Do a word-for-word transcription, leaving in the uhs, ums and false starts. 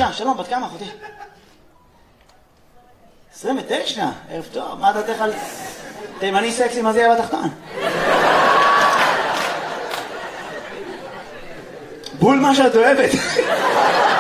בבקשה, שלום, בת כמה אחותי? עשרים ותשע, ערב טוב, מה דעתך על תימני סקסי, מה זה יהיה בתחתון? בול מה שאת אוהבת.